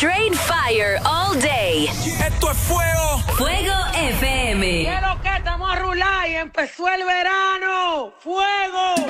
Straight fire all day. Esto es fuego. Fuego FM. ¿Qué es lo que estamos a rular y empezó el verano? ¡Fuego!